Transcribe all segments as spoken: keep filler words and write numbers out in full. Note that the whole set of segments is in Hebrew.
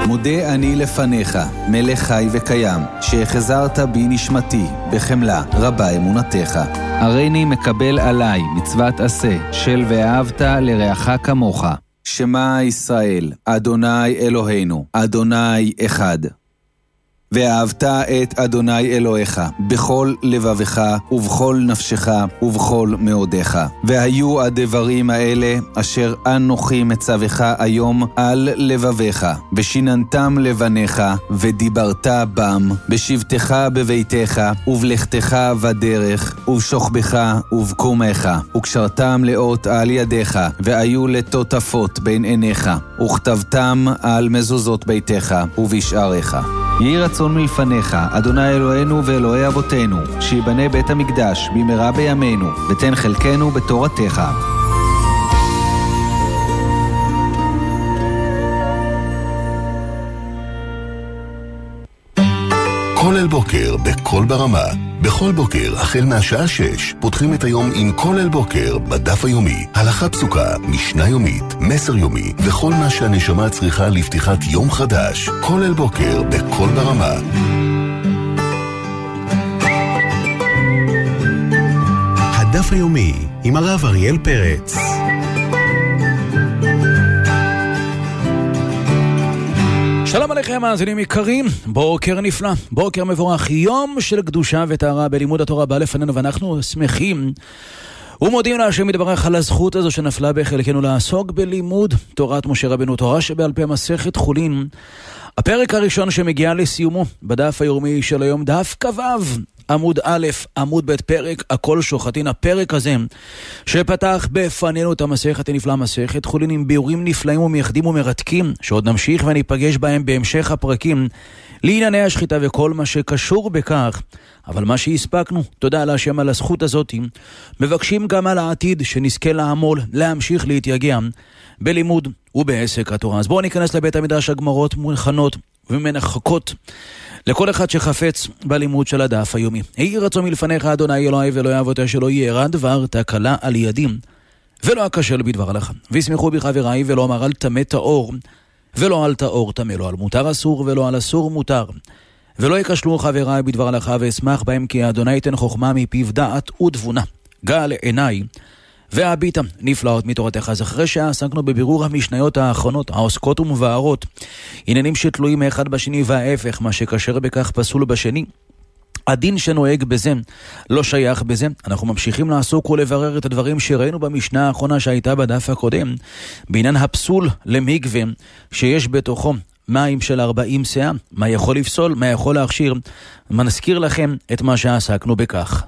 מודה אני לפניך, מלך חי וקיים, שהחזרת בי נשמתי, בחמלה רבה אמונתך. הריני מקבל עליי מצוות עשה, של ואהבת לרעך כמוך. שמע ישראל, אדוני אלוהינו, אדוני אחד. ואהבת את אדוני אלוהיך, בכל לבבך ובכל נפשך ובכל מאודיך. והיו הדברים האלה אשר אנוכי מצווך היום על לבביך, ושיננתם לבניך, ודיברת בם, בשבתך בביתך, ובלכתך בדרך, ובשוכבך ובקומך, וקשרתם לאות על ידיך, והיו לטוטפות בין עיניך, וכתבתם על מזוזות ביתך ובשעריך. יהי רצון מלפניך, אדוני אלוהינו ואלוהי אבותינו, שיבנה בית המקדש במהרה בימינו, ותן חלקנו בתורתך. כל אל בוקר בכל ברמה. בכל בוקר, החל מהשעה שש, פותחים את היום עם כל אל בוקר בדף היומי. הלכה פסוקה, משנה יומית, מסר יומי, וכל מה שהנשמה צריכה לפתיחת יום חדש. כל אל בוקר בכל ברמה. הדף היומי עם הרב אריאל פרץ. שלום עליכם מאזינים יקרים, בוקר נפלא, בוקר מבורך, יום של קדושה וטהרה בלימוד התורה בא לפנינו, ואנחנו שמחים ומודים להשם יתברך על הזכות הזו שנפלה בחלקנו לעסוק בלימוד תורת משה רבנו, תורה שבעל פה מסכת חולין, הפרק הראשון שמגיע לסיומו בדף היומי של היום, דף כ"ו, עמוד א', עמוד ב', פרק הכל שוחטין. הפרק הזה שפתח בפנינו את המסכת הנפלאה, מסכת חולין, עם ביאורים נפלאים ומייחדים ומרתקים, שעוד נמשיך וניפגש בהם בהמשך הפרקים לענייני השחיטה וכל מה שקשור בכך. אבל מה שהספקנו, תודה להשם על הזכות הזאת, מבקשים גם על העתיד שנזכה לעמול, להמשיך להתייגע בלימוד ובעסק התורה. אז בואו ניכנס לבית המדרש, הגמרות מוכנות ומנחקות לכל אחד שחפץ בלימוד של הדף היומי. יהי רצון מלפניך, אדוני אלוהי ואלוהי אבותיי, שלא יארע דבר תקלה על ידים, ולא אכשל בדבר הלכה. וישמחו בי חבריי, ולא אמר על טמא טהור, ולא על טהור טמא, לא על מותר אסור, ולא על אסור מותר. ולא יקשלו חבריי בדבר הלכה, ואשמח בהם, כי אדוני ייתן חוכמה מפיו דעת ותבונה. גל עיניי והביטה נפלאות מתורתך. אז אחרי שעסקנו בבירור המשניות האחרונות, העוסקות ומבארות עניינים שתלויים אחד בשני, וההפך, מה שקשר בכך פסול בשני, הדין שנוהג בזה לא שייך בזה, אנחנו ממשיכים לעסוק ולברר את הדברים שראינו במשנה האחרונה שהייתה בדף הקודם, בעניין הפסול למקווה שיש בתוכו מים של ארבעים שאה, מה יכול לפסול, מה יכול להכשיר. מזכיר לכם את מה שעסקנו בכך.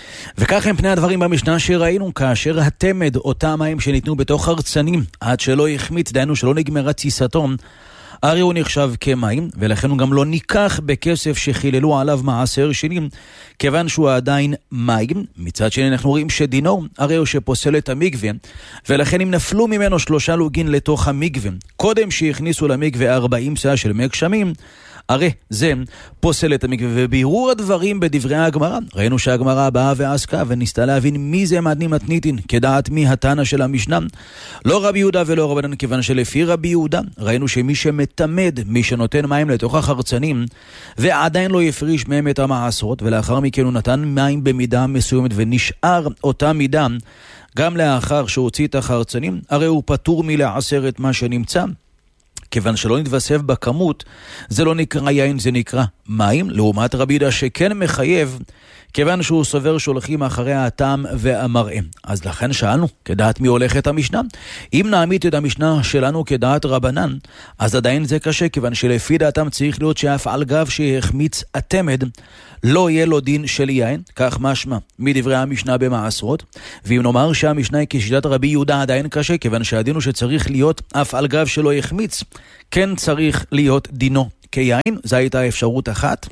וכך הם פני הדברים במשנה שראינו, כאשר התמד, אותם מים שניתנו בתוך הרצנים עד שלא יחמיץ, דיינו שלא נגמרה ציסתו, הרי הוא נחשב כמים, ולכן הוא גם לא ניקח בכסף שחיללו עליו מעשר שנים, כיוון שהוא עדיין מים. מצד שני אנחנו רואים שדינו הרי הוא שפוסל את המקווה, ולכן אם נפלו ממנו שלושה לוגין לתוך המקווה קודם שהכניסו למקווה ארבעים שאה של מי גשמים, הרי זה פוסל את המקווה. ובירור הדברים בדברי הגמרא, ראינו שהגמרא באה ועסקה וניסתה להבין מי זה מדני מתניתין, כדעת מי התנא של המשנה, לא רבי יהודה ולא רבנן, כיוון שלפי רבי יהודה ראינו שמי שמתמד, מי שנותן מים לתוך החרצנים ועדיין לא יפריש מהם את המעשרות, ולאחר מכן הוא נתן מים במידה מסוימת ונשאר אותה מידה גם לאחר שהוציא את החרצנים, הרי הוא פטור מלעשר את מה שנמצא, כיוון שלא נתווסף בכמות. זה לא נקרא יין, זה נקרא מים, לעומת רבי יהודה שכן מחייב, כיוון שהוא סובר שהולכים אחרי הטעם והמראה. אז לכן שאלנו, כדעת מי הולכת המשנה? אם נעמיד את המשנה שלנו כדעת רבנן, אז עדיין זה קשה, כיוון שלפי דעתם צריך להיות שאף על גב שהחמיץ התמד, לא יהיה לו דין של יין, כך משמע מדברי המשנה במעשרות. ואם נאמר שהמשנה היא כשיטת רבי יהודה, עדיין קשה, כיוון שהדין הוא שצריך להיות אף על גב שלא יחמיץ, כן צריך להיות דינו כיין. זו הייתה אפשרות אחת.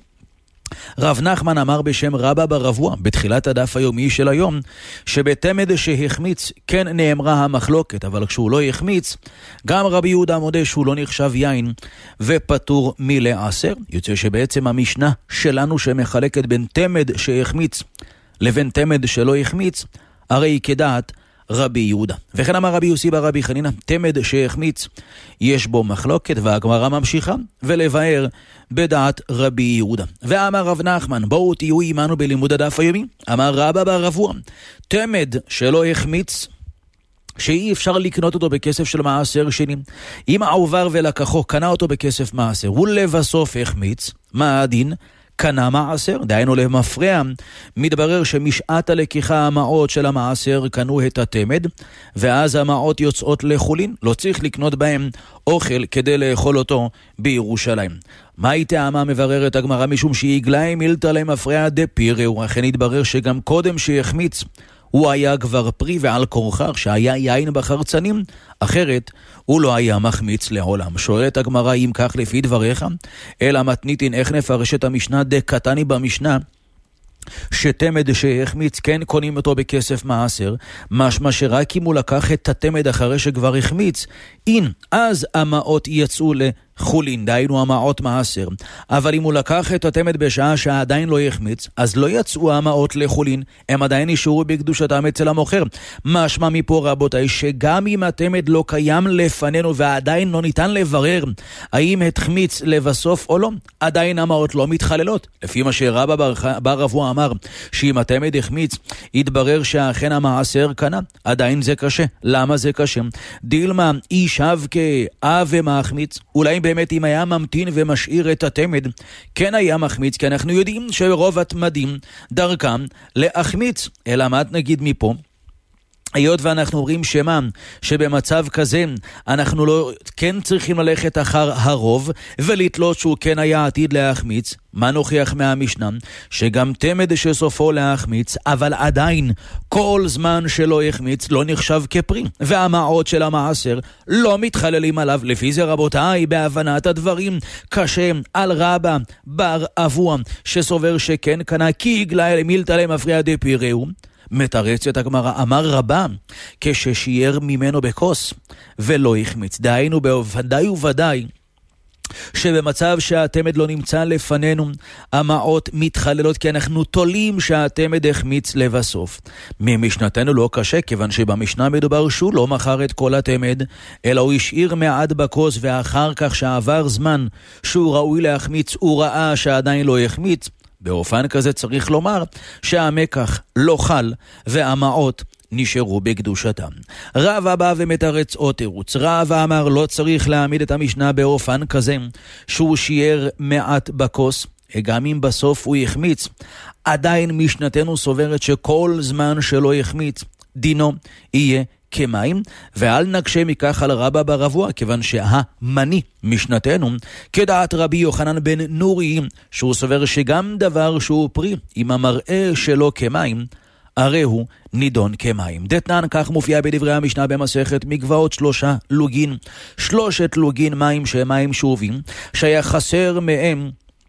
רב נחמן אמר בשם רבא ברבוע בתחילת הדף היומי של היום, שבתמד שהחמיץ כן נאמרה המחלוקת, אבל כשהוא לא יחמיץ, גם רבי יהודה מודה שהוא לא נחשב יין ופטור מלעשר. יוצא שבעצם המשנה שלנו שמחלקת בין תמד שהחמיץ לבין תמד שלא יחמיץ, הרי היא כדעת רבי יהודה. וכן אמר רבי יוסי בר רבי חנינא, תמד שהחמיץ יש בו מחלוקת, והגמרא ממשיכה ולבאר בדעת רבי יהודה. ואמר רב נחמן, בואו תהיו עמנו בלימוד הדף היומי. אמר רבא בר אבוה, תמד שלא החמיץ שאי אפשר לקנות אותו בכסף של מעשר שני, אם העובר ולקחו קנה אותו בכסף מעשר ולבסוף החמיץ, מה הדין? קנה מעשר, דהיינו למפרע, מתברר שמשעת הלקיחה המעות של המעשר קנו את התמד, ואז המעות יוצאות לחולין, לא צריך לקנות בהם אוכל כדי לאכול אותו בירושלים. מה היא טעמה? מבררת הגמרא, משום שהגלה מילתא למפרע דפירהו, אכן התברר שגם קודם שהחמיץ הוא היה כבר פרי ועל כורחך שהיה יין בחרצנים, אחרת הוא לא היה מחמיץ לעולם. שואלת הגמרא, אם כך לפי דבריך, אלא מתניתין, איך נפרש את המשנה דקתני במשנה, שתמד שהחמיץ כן קונים אותו בכסף מעשר, משמע שרק אם הוא לקח את התמד אחרי שכבר החמיץ, אין, אז המעות יצאו לחולין, דהיינו המעות מעשר. אבל אם הוא לקח את התמד בשעה שעדיין לא יחמיץ, אז לא יצאו המעות לחולין, הם עדיין נשארו בקדושתם אצל המוכר. משמע מפה רבותיי, שגם אם התמד לא קיים לפנינו ועדיין לא ניתן לברר האם התחמיץ לבסוף או לא, עדיין המעות לא מתחללות. לפי מה שרבא בר, בר אבוה אמר, שאם התמד החמיץ יתברר שאכן המעשר קנה, עדיין זה קשה. למה זה קשה? דילמה אישב כאב ומחמיץ, אולי באמת אם היה ממתין ומשאיר את התמד כן היה מחמיץ, כי אנחנו יודעים שרוב התמדים דרכם להחמיץ. אלא מה נגיד מפה? היות ואנחנו אומרים שמה, שבמצב כזה אנחנו לא כן צריכים ללכת אחר הרוב ולתלות שהוא כן היה עתיד להחמיץ, מה נוכיח מהמשנה? שגם תמד שסופו להחמיץ, אבל עדיין כל זמן שלא יחמיץ לא נחשב כפרי, והמעות של המעשר לא מתחללים עליו. לפי זה רבותיי, בהבנת הדברים קשה על רבא בר אבוה שסובר שכן קנה, כי הגלה מילתא למפרע דפירהו. מתרצת הגמרא, אמר רבא, כששיער ממנו בכוס ולא החמיץ, דהיינו בוודאי וודאי שבמצב שהתמד לא נמצא לפנינו, המעות מתחללות, כי אנחנו תולים שהתמד החמיץ לבסוף. ממשנתנו לא קשה, כיוון שבמשנה מדובר שהוא לא מכר את כל התמד, אלא הוא השאיר מעט בכוס, ואחר כך שעבר זמן שהוא ראוי להחמיץ, הוא ראה שעדיין לא החמיץ. באופן כזה צריך לומר שהמקח לא חל והמעות נשארו בקדושתם. רב הבא ומתרץ עוד תירוץ. רב אמר לא צריך להעמיד את המשנה באופן כזה שהוא שיער מעט בכוס, גם אם בסוף הוא יחמיץ. עדיין משנתנו סוברת שכל זמן שלא יחמיץ דינו יהיה כמים, ואל נקשה מכך על רבא בר אבוה, כיוון שהמני משנתנו כדעת רבי יוחנן בן נורי, שהוא סובר שגם דבר שהוא פרי עם המראה שלו כמים, הרי הוא נידון כמים. דתנן, כך מופיע בדברי המשנה במסכת מקוואות, שלושה לוגין, שלושת לוגין מים שהם מים שאובים, שהיה חסר מהם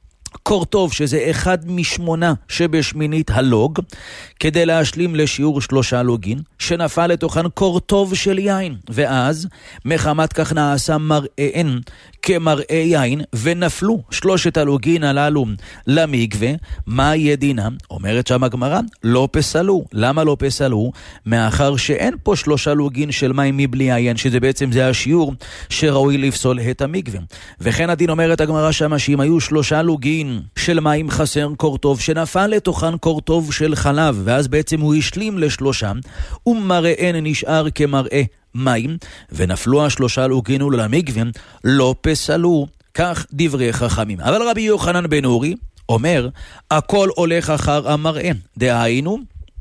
קורטוב, שזה אחד משמונה שבשמינית הלוג, כדי להשלים לשיעור שלושה לוגין, שנפל לתוכן קורטוב של יין, ואז מחמת כך נעשה מראיהן כמראה יין, ונפלו שלושת הלוגין הללו למקווה. מה ידינה? אומרת שם הגמרא, לא פסלו. למה לא פסלו? מאחר שאין פה שלושה לוגין של מים מבלי היין, שזה בעצם זה השיעור שראוי לפסול את המקווה. וכן הדין אומרת הגמרא שם, שאם היו שלושה לוגין של מים חסר קורטוב, שנפל לתוכן קורטוב של חלב, ואז בעצם הוא השלים לשלושה, ומראיהן נשאר כמראה מים, ונפלו השלושה לוגינו למקווה, לא פסלו. כך דברי חכמים. אבל רבי יוחנן בן נורי אומר, הכל הולך אחר המראה. דהיינו,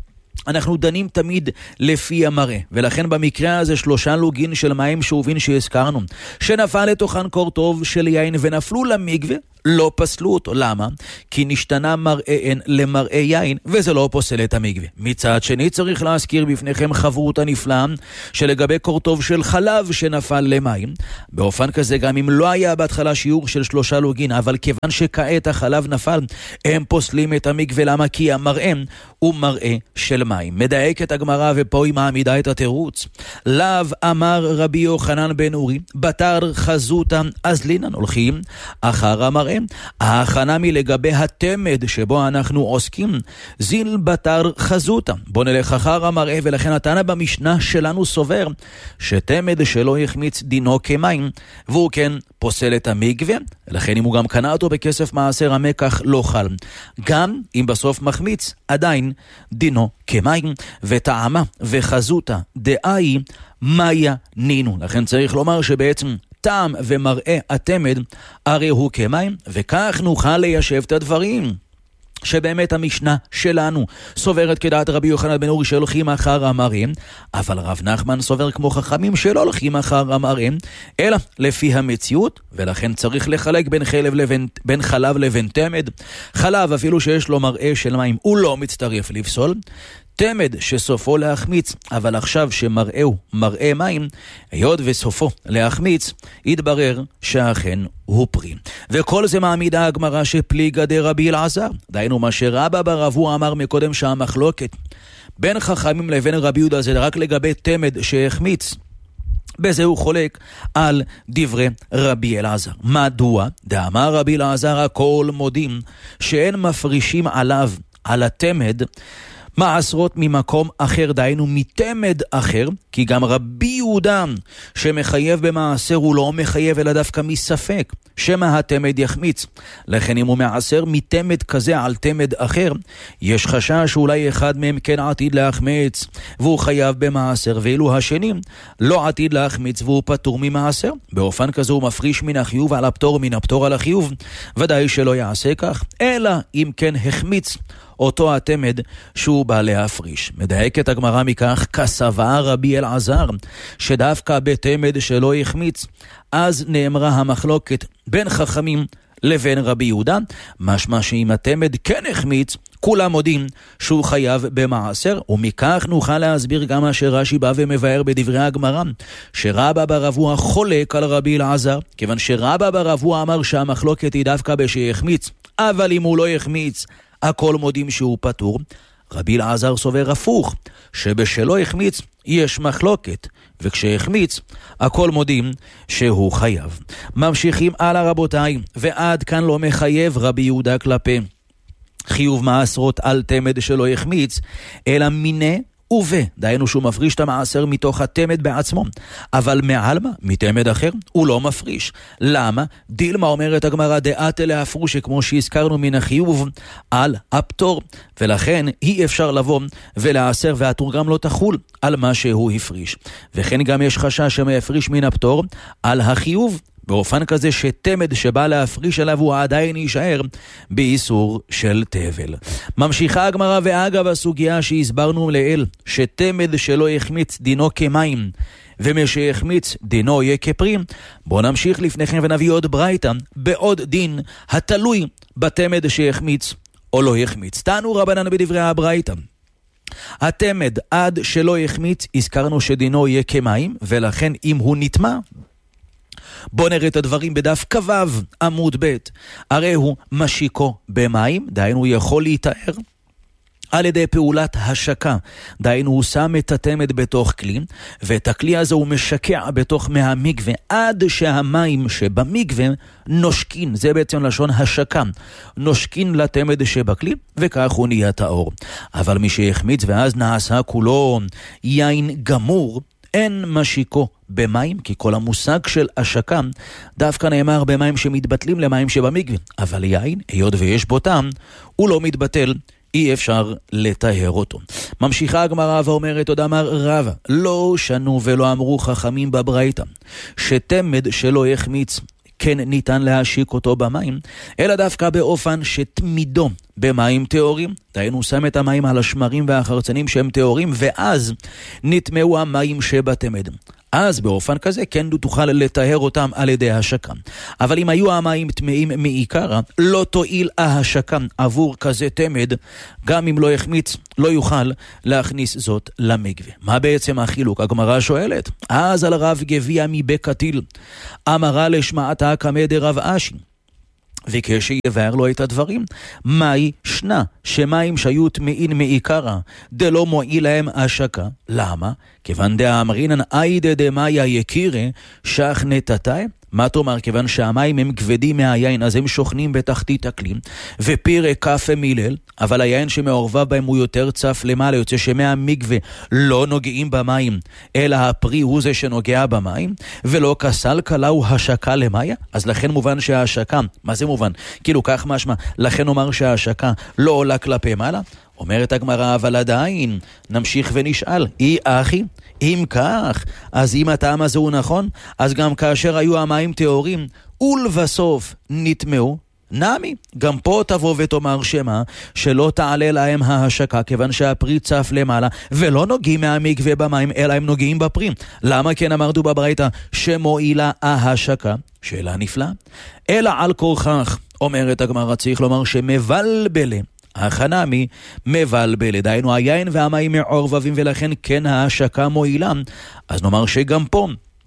אנחנו דנים תמיד לפי המראה, ולכן במקרה הזה שלושה לוגין של מים שאובין שהזכרנו, שנפל לתוכן קורטוב של יין ונפלו למקווה, לא פסלו אותו. למה? כי נשתנה מראיהן למראה יין, וזה לא פוסל את המקווה. מצד שני צריך להזכיר בפניכם חברות הנפלאה שלגבי קורטוב של חלב שנפל למים, באופן כזה גם אם לא היה בהתחלה שיעור של שלושה לוגין, אבל כיוון שכעת החלב נפל, הם פוסלים את המקווה. למה? כי המראה הוא מראה של מים. מדייקת הגמרא ופה היא מעמידה את התירוץ. לאו אמר רבי יוחנן בן נורי, בתר חזותה אז לינן, הולכים אחר המראה. מראה, ההכנה מלגבי התמד שבו אנחנו עוסקים, זיל בתר חזותה. בוא נלך אחר המראה, ולכן התנא במשנה שלנו סובר שתמד שלא יחמיץ דינו כמים, והוא כן פוסל את המקווה, לכן אם הוא גם קנה אותו בכסף מעשר המקח לא חל. גם אם בסוף מחמיץ, עדיין דינו כמים, וטעמה וחזותה דאי מאיה נינו. לכן צריך לומר שבעצם טעם ומראה התמד הרי הוא כמים, וכך נוכל ליישב את הדברים. שבאמת המשנה שלנו סוברת כדעת רבי יוחנן בן אורי שהולכים אחר המראה, אבל רב נחמן סובר כמו חכמים שלא הולכים אחר המראה, אלא לפי המציאות, ולכן צריך לחלק בין חלב לבין, בין חלב לבין תמד. חלב אפילו שיש לו מראה של מים הוא לא מצטרף לפסול, תמד שסופו להחמיץ, אבל עכשיו שמראהו מראה מים, היות וסופו להחמיץ, יתברר שאכן הוא פרי. וכל זה מעמידה הגמרא שפליגא דרבי אלעזר, דהיינו מה שרבא בר אבוה אמר מקודם שהמחלוקת בין חכמים לבין רבי יהודה זה רק לגבי תמד שהחמיץ, בזה הוא חולק על דברי רבי אלעזר. מדוע? דאמר רבי אלעזר הכל מודים שאין מפרישים עליו, על התמד, מעשרות ממקום אחר, דהיינו מתמד אחר, כי גם רבי יהודה שמחייב במעשר הוא לא מחייב אלא דווקא מספק שמה התמד יחמיץ. לכן אם הוא מעשר מתמד כזה על תמד אחר, יש חשש שאולי אחד מהם כן עתיד להחמיץ והוא חייב במעשר, ואילו השני לא עתיד להחמיץ והוא פטור ממעשר. באופן כזה הוא מפריש מן החיוב על הפטור, מן הפטור על החיוב. ודאי שלא יעשה כך, אלא אם כן החמיץ אותו התמד שהוא בא להפריש. מדייקת הגמרא מכך, כסבה רבי אלעזר, שדווקא בתמד שלא יחמיץ, אז נאמרה המחלוקת בין חכמים לבין רבי יהודה, משמע שאם התמד כן החמיץ, כולם מודים שהוא חייב במעשר, ומכך נוכל להסביר גם מה שרש"י בא ומבאר בדברי הגמרא, שרבא בר אבוה חולק על רבי אלעזר, כיוון שרבא בר אבוה אמר שהמחלוקת היא דווקא בשיחמיץ, אבל אם הוא לא יחמיץ, הכל מודים שהוא פטור. רבי אלעזר סובר הפוך, שבשלו החמיץ יש מחלוקת, וכשהחמיץ הכל מודים שהוא חייב. ממשיכים הלאה רבותיי, ועד כאן לא מחייב רבי יהודה כלפי חיוב מעשרות על תמד שלא יחמיץ, אלא מיני ובה, דהיינו שהוא מפריש את המעשר מתוך התמד בעצמו, אבל מעלמה, מתמד אחר, הוא לא מפריש. למה? דילמה אומרת הגמרא דעת להפרוש, כמו שהזכרנו מן החיוב על הפטור, ולכן אי אפשר לבוא ולעשר, והטור גם לא תחול על מה שהוא הפריש. וכן גם יש חשש שמפריש מן הפטור על החיוב, באופן כזה שתמד שבא להפריש עליו הוא עדיין יישאר באיסור של תבל. ממשיכה הגמרא, ואגב הסוגיה שהסברנו לאל, שתמד שלא יחמיץ דינו כמים, ומשהחמיץ דינו יהיה כפרי, בואו נמשיך לפניכם ונביא עוד ברייתא בעוד דין התלוי בתמד שיחמיץ או לא יחמיץ. תנו רבנן בדברי הברייתא, התמד עד שלא יחמיץ, הזכרנו שדינו יהיה כמים, ולכן אם הוא נטמע, בוא נראה את הדברים בדף כבב עמוד ב', הרי הוא משיקו במים, דהיינו הוא יכול להתאר על ידי פעולת השקה, דהיינו הוא שם את התמד בתוך כלי, ואת הכלי הזה הוא משקע בתוך מהמקווה, עד שהמים שבמקווה נושקין, זה בעצם לשון השקה, נושקין לתמד שבכלי, וכך הוא נהיה טהור. אבל מי שהחמיץ ואז נעשה כולו יין גמור, אין משיקו במים, כי כל המושג של השקה דווקא נאמר במים שמתבטלים למים שבמקווה, אבל יין, היות ויש בו טעם, הוא לא מתבטל, אי אפשר לטהר אותו. ממשיכה הגמרא ואומרת עוד אמר רבא, לא שנו ולא אמרו חכמים בברייתא, שתמד שלא יחמיץ כן ניתן להשיק אותו במים, אלא דווקא באופן שתמידו במים טהורים, דהיינו שם את המים על השמרים והחרצנים שהם טהורים, ואז נטמעו המים שבתמד. אז באופן כזה כן תוכל לטהר אותם על ידי השקה. אבל אם היו המים טמאים מעיקרא, לא תועיל ההשקה עבור כזה תמד, גם אם לא יחמיץ, לא יוכל להכניס זאת למקווה. מה בעצם החילוק? הגמרא שואלת, אז על רב גביע מבקתיל, אמרה לשמעתה כמה דרב אשי, וכשיבאר לו את הדברים, מהי שנה שמים שהיו טמאים מעיקרא דלא מועיל להם השקה? למה? כיוון דאמרינן איידה דמאיה יקירה שח נתתאי, מה תאמר? כיוון שהמים הם כבדים מהיין, אז הם שוכנים בתחתית הכלי, ופירה כף מילל, אבל היין שמעורבב בהם הוא יותר צף למעלה, יוצא שמהמקווה לא נוגעים במים, אלא הפרי הוא זה שנוגע במים, ולא כסל קלה הוא השקה למיה, אז לכן מובן שההשקה, מה זה מובן? כאילו כך משמע, לכן אומר שההשקה לא עולה כלפי מעלה? אומרת הגמרא, אבל עדיין נמשיך ונשאל, אי אחי, אם כך, אז אם הטעם הזה הוא נכון, אז גם כאשר היו המים טהורים ולבסוף נטמעו, נמי, גם פה תבוא ותאמר שמה, שלא תעלה להם ההשקה, כיוון שהפרי צף למעלה, ולא נוגעים מהמקווה במים, אלא הם נוגעים בפרי. למה כן אמרנו בברייתא שמועילה ההשקה? שאלה נפלאה. אלא על כורכך, אומרת הגמרא, צריך לומר שמבלבלה, החנמי מבלבל, דהיינו היין והמים מעורבבים, ולכן כן ההשקה מועילה. אז נאמר שגם פה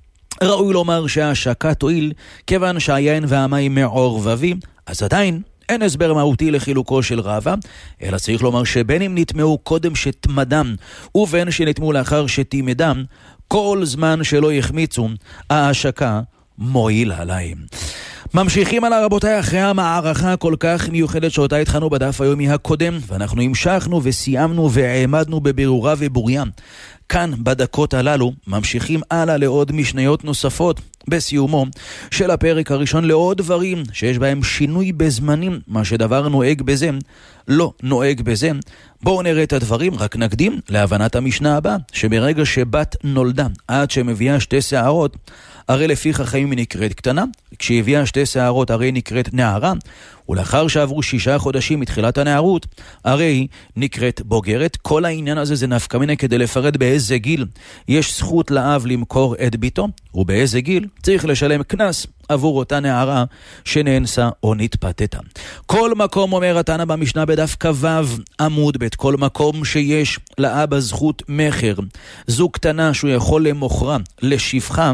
ראוי לומר שההשקה תועיל, כיוון שהיין והמים מעורבבים, אז עדיין אין הסבר מהותי לחילוקו של רבא, אלא צריך לומר שבין אם נטמעו קודם שתמדם, ובין שנטמעו לאחר שתימדם, כל זמן שלא יחמיצו, ההשקה מועילה להם. ממשיכים עלה רבותיי אחרי המערכה הכל כך מיוחדת שאותה התחלנו בדף היומי הקודם, ואנחנו המשכנו וסיימנו והעמדנו בבירורה ובוריה. כאן בדקות הללו ממשיכים הלאה לעוד משניות נוספות בסיומו של הפרק הראשון, לעוד דברים שיש בהם שינוי בזמנים, מה שדבר נוהג בזה לא נוהג בזה. בואו נראה את הדברים, רק נקדים להבנת המשנה הבאה, שברגע שבת נולדה עד שמביאה שתי שערות, הרי לפי חכמים היא נקראת קטנה, כשהביאה שתי שערות הרי נקראת נערה, ולאחר שעברו שישה חודשים מתחילת הנערות, הרי היא נקראת בוגרת. כל העניין הזה זה נפקא מינה כדי לפרט באיזה גיל יש זכות לאב למכור את ביתו, ובאיזה גיל צריך לשלם קנס עבור אותה נערה שנאנסה או נתפתתה. כל מקום, אומר התנא במשנה בדף כ"ו עמוד ב', כל מקום שיש לאבא זכות מחר, זו קטנה שהוא יכול למוכרה לשפחה,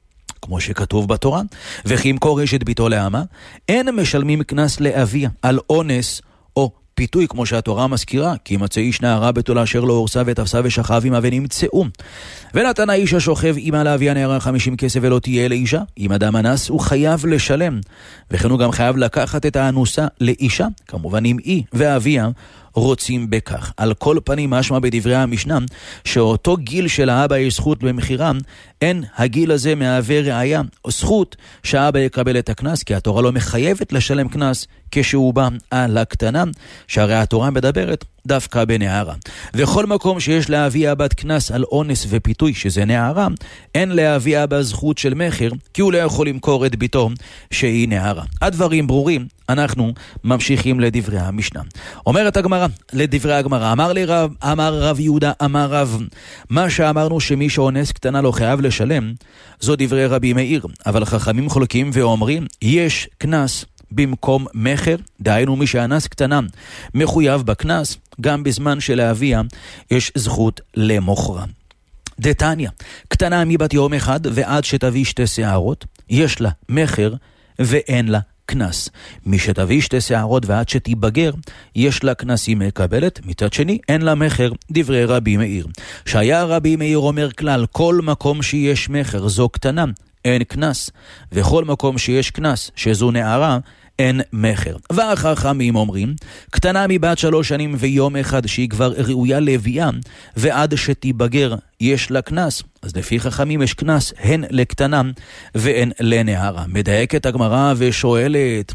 כמו שכתוב בתורה, וכי ימכור אשת ביתו לאמה, אין משלמים קנס לאביה על אונס או פיתוי, כמו שהתורה מזכירה, כי ימצא איש נערה בתולה אשר לא הורסה ותפסה ושכב עמה ונמצאו. ונתן האיש השוכב עמה לאביה נערה חמישים כסף ולא תהיה לאישה. אם אדם אנס הוא חייב לשלם, וכן הוא גם חייב לקחת את האנוסה לאישה, כמובן אם היא ואביה רוצים בכך. על כל פנים משמע בדברי המשנה שאותו גיל של האבא יש זכות במחירה, אין הגיל הזה מהווה ראיה או זכות שהאבא יקבל את הקנס, כי התורה לא מחייבת לשלם קנס כשהוא בא על הקטנה, שהרי התורה מדברת דווקא בנערה. וכל מקום שיש להביא אבא קנס על אונס ופיתוי שזה נערה, אין להביא אבא זכות של מחר, כי הוא לא יכול למכור את ביתו שהיא נערה. הדברים ברורים, אנחנו ממשיכים לדברי המשנה. אומרת הגמרא, לדברי הגמרא, אמר לי רב, אמר רב יהודה, אמר רב, מה שאמרנו שמי שאונס קטנה לא חייב לשלם, זו דברי רבי מאיר, אבל חכמים חולקים ואומרים, יש קנס במקום מחר, דהיינו מי שאנס קטנה מחויב בקנס, גם בזמן שלאביה יש זכות למוכרה. דתניא, קטנה מבת יום אחד ועד שתביא שתי שערות, יש לה מחר ואין לה קנס. מי שתביא שתי שערות ועד שתיבגר, יש לה קנס היא מקבלת, מצד שני אין לה מחר, דברי רבי מאיר. שהיה רבי מאיר אומר כלל, כל מקום שיש מחר זו קטנה, אין קנס, וכל מקום שיש קנס שזו נערה, אין מחר. והחכמים אומרים, קטנה מבת שלוש שנים ויום אחד שהיא כבר ראויה לביאה, ועד שתיבגר יש לה קנס, אז לפי חכמים יש קנס הן לקטנה והן לנערה. מדייקת הגמרא ושואלת,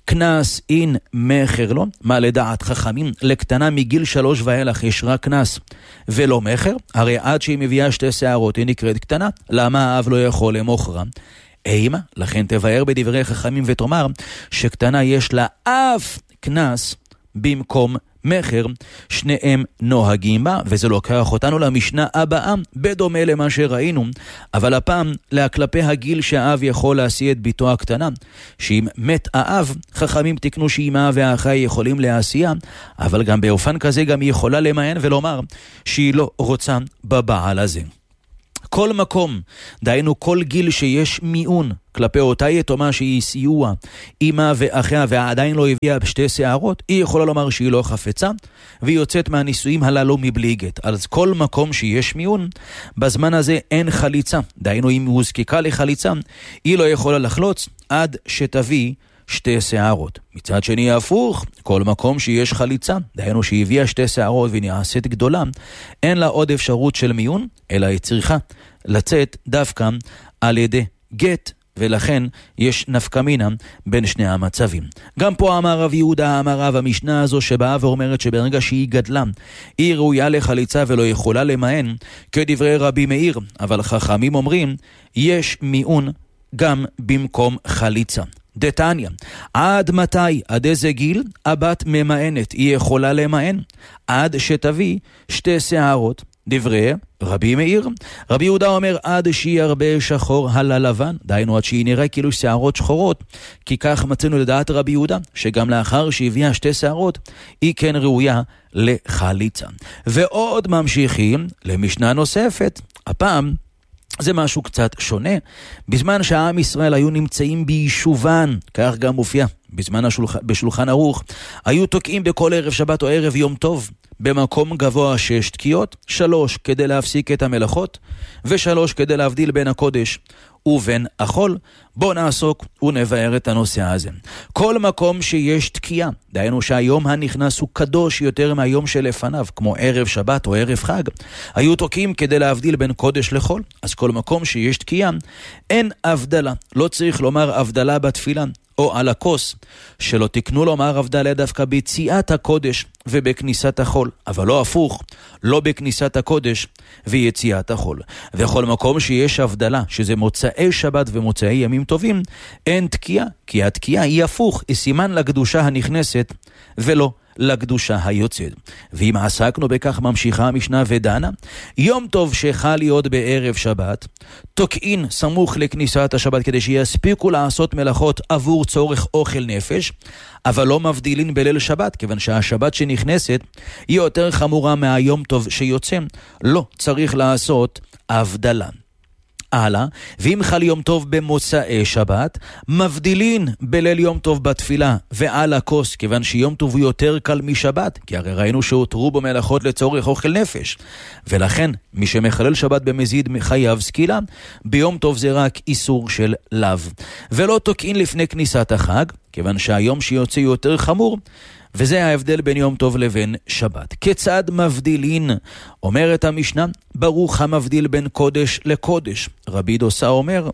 קנס אין מחר לא? מה לדעת חכמים? לקטנה מגיל שלוש ואילך יש רק קנס ולא מחר? הרי עד שהיא מביאה שתי שערות היא נקראת קטנה, למה האב לא יכול למוכרה? אימה, לכן תבאר בדברי חכמים ותאמר שקטנה יש לה אף קנס במקום מחר, שניהם נוהגים בה, וזה לוקח אותנו למשנה הבאה, בדומה למה שראינו, אבל הפעם להכלפי הגיל שהאב יכול להשיא את ביתו הקטנה, שאם מת האב, חכמים תקנו שאמא והאחי יכולים להשיאה, אבל גם באופן כזה גם היא יכולה למען ולומר שהיא לא רוצה בבעל הזה. כל מקום, דהיינו כל גיל שיש מיון כלפי אותה יתומה שהיא סיוע אמא ואחיה ועדיין לא הביאה בשתי שערות, היא יכולה לומר שהיא לא חפצה והיא יוצאת מהנישואים הללו מבלי גט. אז כל מקום שיש מיון, בזמן הזה אין חליצה, דהיינו אם היא הוזקקה לחליצה, היא לא יכולה לחלוץ עד שתביא שתי שערות. מצד שני הפוך, כל מקום שיש חליצה, דהיינו שהיא הביאה שתי שערות ונעשית גדולה, אין לה עוד אפשרות של מיון, אלא היא צריכה לצאת דווקא על ידי גט, ולכן יש נפקא מינה בין שני המצבים. גם פה אמר רב יהודה, אמר רב, המשנה הזו שבאה ואומרת שברגע שהיא גדלה, היא ראויה לחליצה ולא יכולה למען, כדברי רבי מאיר, אבל חכמים אומרים, יש מיון גם במקום חליצה. דתניא, עד מתי, עד איזה גיל, הבת ממאנת, היא יכולה למאן? עד שתביא שתי שערות. דברי רבי מאיר, רבי יהודה אומר עד שהיא הרבה שחור הלה לבן, דהיינו עד שהיא נראה כאילו שערות שחורות, כי כך מצאנו לדעת רבי יהודה, שגם לאחר שהביאה שתי שערות, היא כן ראויה לחליצה. ועוד ממשיכים למשנה נוספת, הפעם זה משהו קצת שונה. בזמן שהעם ישראל היו נמצאים ביישובן, כך גם מופיע בזמן השולח... בשולחן ערוך, היו תוקעים בכל ערב שבת או ערב יום טוב במקום גבוה שש תקיעות, שלוש כדי להפסיק את המלאכות ושלוש כדי להבדיל בין הקודש ובין החול. בוא נעסוק ונבאר את הנושא הזה. כל מקום שיש תקיעה, דהיינו שהיום הנכנס הוא קדוש יותר מהיום שלפניו, כמו ערב שבת או ערב חג, היו תוקעים כדי להבדיל בין קודש לחול. אז כל מקום שיש תקיעה, אין הבדלה, לא צריך לומר הבדלה בתפילה או על הכוס, שלא תקנו לומר הבדלה דווקא ביציאת הקודש ובכניסת החול, אבל לא הפוך, לא בכניסת הקודש ויציאת החול. וכל מקום שיש הבדלה, שזה מוצאי שבת ומוצאי ימים טובים, אין תקיעה, כי התקיעה היא הפוך, היא סימן לקדושה הנכנסת ולא לקדושה היוצאת. ואם עסקנו בכך, ממשיכה המשנה ודנה, יום טוב שחל להיות בערב שבת, תוקעין סמוך לכניסת השבת כדי שיספיקו לעשות מלאכות עבור צורך אוכל נפש, אבל לא מבדילין בליל שבת, כיוון שהשבת שנכנסת היא יותר חמורה מהיום טוב שיוצא, לא צריך לעשות הבדלה. הלאה, ואם חל יום טוב במוצאי שבת, מבדילין בליל יום טוב בתפילה ועל הכוס, כיוון שיום טוב הוא יותר קל משבת, כי הרי ראינו שהותרו בו מלאכות לצורך אוכל נפש, ולכן מי שמחלל שבת במזיד חייב סקילה, ביום טוב זה רק איסור של לאו. ולא תוקעין לפני כניסת החג, כיוון שהיום שיוצא יותר חמור, וזה ההבדל בין יום טוב לבין שבת. כיצד מבדילין? אומרת המשנה, ברוך המבדיל בין קודש לקודש. רבי דוסה אומר,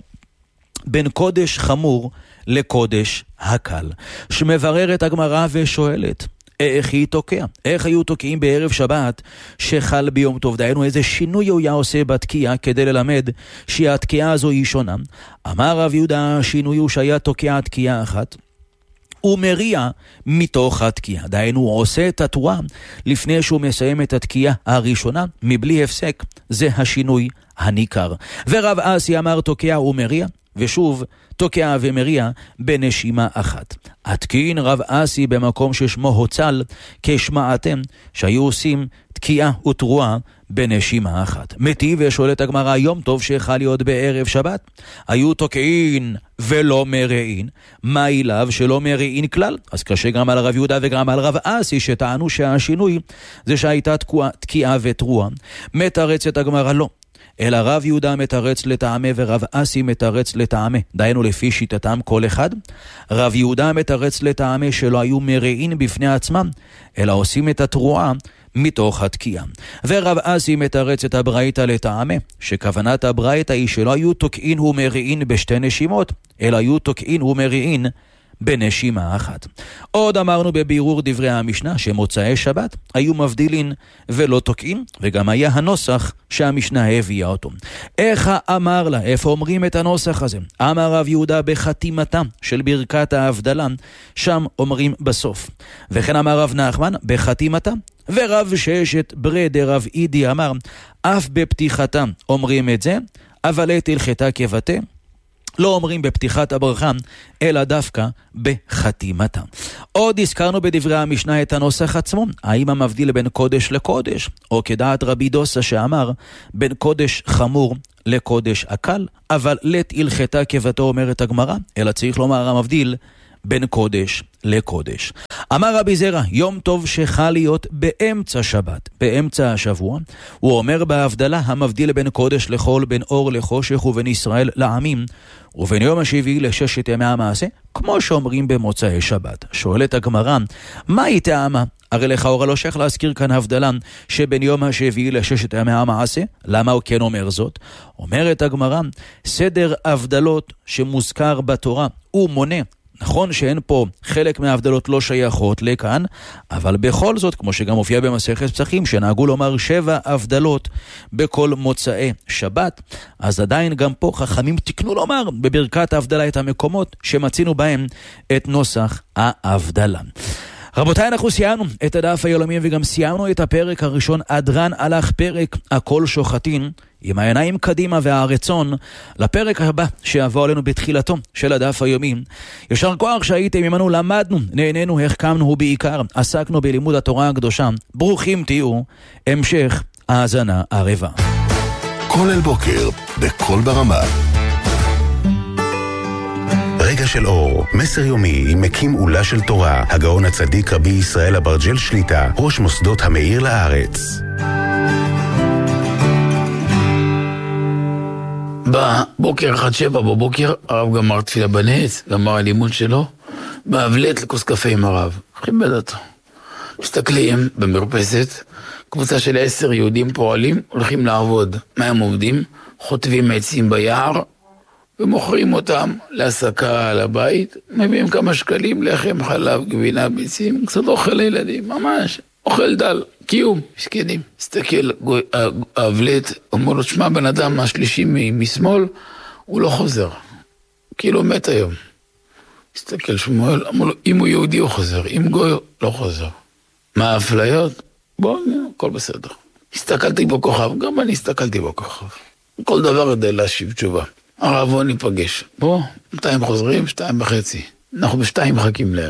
בין קודש חמור לקודש הקל. שמבררת הגמרא ושואלת, איך היא תוקע? איך היו תוקעים בערב שבת שחל ביום טוב? דהיינו איזה שינוי הוא היה עושה בתקיעה כדי ללמד שהתקיעה הזו היא שונה. אמר רב יהודה, השינוי הוא שהיה תוקע תקיעה אחת, הוא מריע מתוך התקיעה. דהיינו הוא עושה את התרועה לפני שהוא מסיים את התקיעה הראשונה מבלי הפסק. זה השינוי הניכר. ורב אסי אמר תוקע ומריע, ושוב תוקע ומריע בנשימה אחת. התקין רב אסי במקום ששמו הוצל כשמעתם שהיו עושים תקיעה ותרועה בנשימה אחת. מתי ושואלת הגמרא, יום טוב שחל להיות בערב שבת, היו תוקעין ולא מרעין, מה אליו שלא מרעין כלל? אז קשה גם על רב יהודה וגם על רב אסי שטענו שהשינוי זה שהייתה תקיעה ותרועה. מתרצת הגמרא לא, אלא רב יהודה מתרץ לטעמה ורב אסי מתרץ לטעמה, דהיינו לפי שיטתם כל אחד. רב יהודה מתרץ לטעמה שלא היו מרעין בפני עצמם, אלא עושים את התרועה מתוך התקיעה. ורב אסי מתרץ את הברייתא לטעמה, שכוונת הברייתא היא שלא היו תוקעין ומרעין בשתי נשימות, אלא היו תוקעין ומרעין בנשימה אחת. עוד אמרנו בבירור דברי המשנה שמוצאי שבת היו מבדילין ולא תוקעין, וגם היה הנוסח שהמשנה הביאה אותו. איך אמר לה? איפה אומרים את הנוסח הזה? אמר רב יהודה בחתימתה של ברכת ההבדלה, שם אומרים בסוף. וכן אמר רב נחמן בחתימתה. ורב ששת ברי דרב אידי אמר אף בפתיחתה אומרים את זה, אבל את הלכתה כבטא לא אומרים בפתיחת הברכה, אלא דווקא בחתימתה. עוד הזכרנו בדברי המשנה את הנוסח עצמו, האם המבדיל בין קודש לקודש, או כדעת רבי דוסה שאמר, בין קודש חמור לקודש הקל, אבל לת הלכתה כבתו אומרת הגמרא, אלא צריך לומר המבדיל בין קודש לקודש. אמר רבי זרע, יום טוב שחל להיות באמצע שבת, באמצע השבוע, הוא אומר בהבדלה המבדיל בין קודש לחול, בין אור לחושך ובין ישראל לעמים, ובין יום השביעי לששת ימי המעשה, כמו שאומרים במוצאי שבת. שואלת הגמרא, מה היא טעמה? הרי לכאורה לא שייך להזכיר כאן הבדלה שבין יום השביעי לששת ימי המעשה, למה הוא כן אומר זאת? אומרת הגמרא, סדר הבדלות שמוזכר בתורה הוא מונה. נכון שאין פה חלק מההבדלות לא שייכות לכאן, אבל בכל זאת, כמו שגם מופיע במסכת פסחים, שנהגו לומר שבע הבדלות בכל מוצאי שבת, אז עדיין גם פה חכמים תקנו לומר בברכת ההבדלה את המקומות שמצינו בהם את נוסח ההבדלה. רבותיי, אנחנו סיימנו את הדף היומי וגם סיימנו את הפרק הראשון. אדרן הלך פרק הכל שוחטין עם העיניים קדימה והרצון לפרק הבא שיבוא עלינו בתחילתו של הדף היומי. ישר כוח שהייתם עמנו, למדנו, נהנינו, החכמנו ובעיקר עסקנו בלימוד התורה הקדושה. ברוכים תהיו, המשך האזנה ערבה. כל אל בוקר בכל ברמה. רגע של אור, מסר יומי עם מקים עולה של תורה, הגאון הצדיק רבי ישראל אברג'ל שליטה, ראש מוסדות המאיר לארץ. בבוקר אחד שבע בבוקר, הרב גמר תפילה בנץ, גמר הלימוד שלו, בהבלט לכוס קפה עם הרב, כיבד אותו. מסתכלים במרפסת, קבוצה של עשר יהודים פועלים, הולכים לעבוד. מה הם עובדים? חוטבים עצים ביער, ומוכרים אותם להסקה על הבית, מביאים כמה שקלים, לחם, חלב, גבינה, ביצים, קצת אוכל לילדים, ממש, אוכל דל, קיום, מסכנים. הסתכל האבלט, אומר לו, תשמע, בן אדם השלישי משמאל, הוא לא חוזר, כאילו מת היום. הסתכל שמואל, אמר לו, אם הוא יהודי הוא חוזר, אם גוי לא חוזר. מה האפליות? בוא, הכל בסדר. הסתכלתי בכוכב, גם אני הסתכלתי בכוכב. כל דבר יודע להשיב תשובה. הרב, בוא ניפגש. בוא, שתיים חוזרים, שתיים וחצי. אנחנו בשתיים מחכים להם.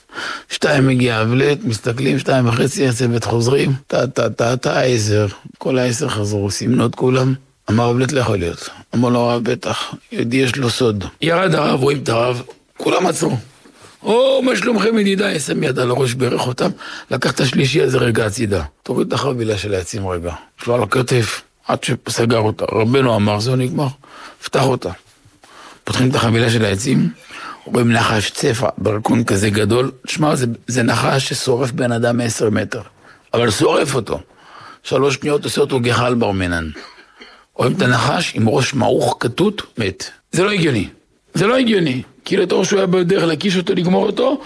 שתיים מגיע אבלט, מסתכלים, שתיים וחצי, הצוות חוזרים, טה, טה, טה, טה, עשר. כל העשר חזרו, סימנו את כולם. אמר אבלט לא יכול להיות. אמר לו, הרב, בטח, יהודי יש לו סוד. ירד הרב, רואים את הרב, כולם עצרו. או, מה שלומכם ידידה, שם יד על הראש, ברך אותם, לקח את השלישי הזה רגע הצידה. תוריד את החבילה של העצים רגע. שלו על הכתף, עד שסגר אותה. רבנו אמר, זו נגמר. פתח אותה. פותחים את החבילה של העצים, רואים נחש צפה, ברקון כזה גדול. תשמע, זה, זה נחש ששורף בן אדם עשר מטר. אבל שורף אותו. שלוש שניות עושה אותו גחל ברמנן. רואים את הנחש עם ראש מעוך כתות, מת. זה לא הגיוני. זה לא הגיוני. כי לתור שהוא היה בדרך להקיש אותו, לגמור אותו,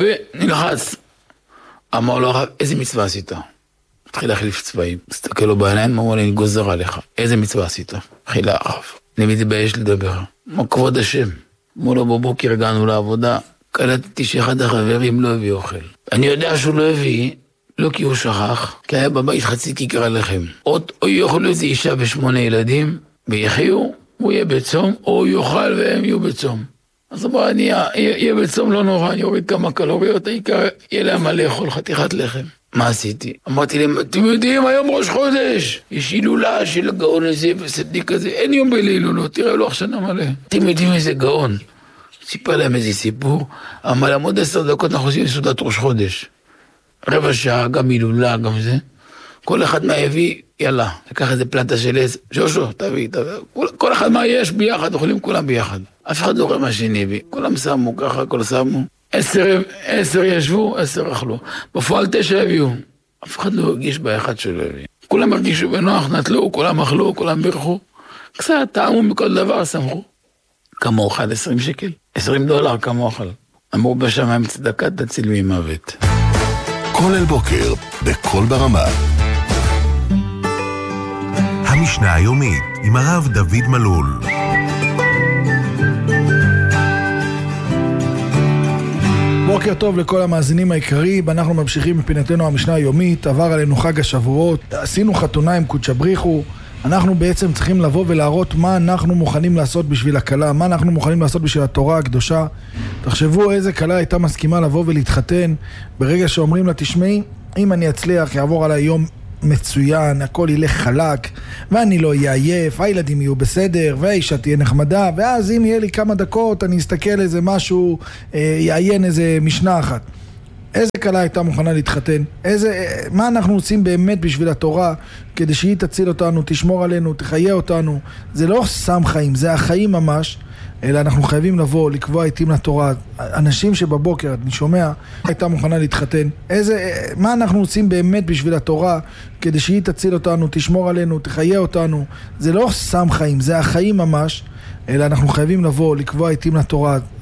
ונלחץ. אמר לו הרב, איזה מצווה עשית? התחיל להחליף צבעים. הסתכל לו בעיניים, אמר לי, אני גוזר עליך. איזה מצווה עשית? התחיל הרב. אני מתבייש לדבר. מה כבוד השם? אמרו לו, בבוקר הגענו לעבודה, קלטתי שאחד החברים לא הביא אוכל. אני יודע שהוא לא הביא, לא כי הוא שכח, כי היה בבית חצי כיכר לחם. או יאכלו איזה אישה ושמונה ילדים, ויחיו, הוא יהיה בצום, או הוא יאכל והם יהיו בצום. אז אמר, אני אהיה בצום לא נורא, אני אוריד כמה קלוריות, העיקר יהיה להם מה לאכול חתיכת לחם. מה עשיתי? אמרתי להם, אתם יודעים, היום ראש חודש, יש הילולה של הגאון הזה וסדיק הזה, אין יום בלילולות, תראה לו שנה מלא. אתם יודעים איזה גאון. סיפר להם איזה סיפור, אבל עמוד עשר דקות אנחנו עושים סעודת ראש חודש. רבע שעה, גם הילולה, גם זה. כל אחד מה יביא, יאללה, לקח איזה פלנטה של עץ, שושו, תביא, תביא. כל, כל אחד מה יש ביחד, אוכלים כולם ביחד. אף אחד לא רואה מה שני הביא. כולם שמו ככה, כל שמו. עשר, עשר ישבו, עשר אכלו. בפועל תשע הביאו. אף אחד לא הרגיש באחד שלו הביא. כולם הרגישו בנוח, נטלו, כולם אכלו, כולם בירכו. קצת טעמו מכל דבר, שמחו. כמה אוכל? עשרים שקל. עשרים דולר, כמה אוכל. אמרו בשמיים צדקה, תציל ממוות. כל אל בוקר, בכל ברמה. המשנה היומית, עם הרב דוד מלול. בוקר טוב לכל המאזינים העיקריים, אנחנו ממשיכים בפינתנו המשנה היומית, עבר עלינו חג השבועות, עשינו חתונה עם קודש בריחו, אנחנו בעצם צריכים לבוא ולהראות מה אנחנו מוכנים לעשות בשביל הקלה, מה אנחנו מוכנים לעשות בשביל התורה הקדושה. תחשבו איזה קלה הייתה מסכימה לבוא ולהתחתן ברגע שאומרים לה, תשמעי, אם אני אצליח, יעבור עליי יום מצוין, הכל ילך חלק, ואני לא אהיה עייף, הילדים יהיו בסדר, והאישה תהיה נחמדה, ואז אם יהיה לי כמה דקות, אני אסתכל איזה משהו, אה, יעיין איזה משנה אחת. איזה קלה הייתה מוכנה להתחתן? איזה, מה אנחנו עושים באמת בשביל התורה, כדי שהיא תציל אותנו, תשמור עלינו, תחיה אותנו? זה לא סתם חיים, זה החיים ממש, אלא אנחנו חייבים לבוא, לקבוע עיתים לתורה. אנשים שבבוקר, אני שומע, הייתה מוכנה להתחתן. איזה, מה אנחנו עושים באמת בשביל התורה, כדי שהיא תציל אותנו, תשמור עלינו, תחיה אותנו? זה לא סתם חיים, זה החיים ממש, אלא אנחנו חייבים לבוא, לקבוע עיתים לתורה.